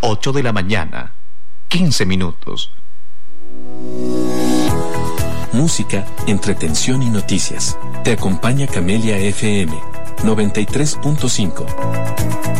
8 de la mañana, 15 minutos. Música, entretención y noticias. Te acompaña Camelia FM 93.5.